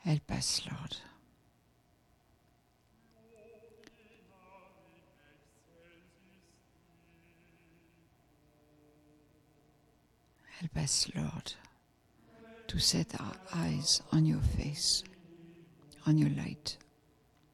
Help us, Lord. Help us, Lord, to set our eyes on your face, on your light.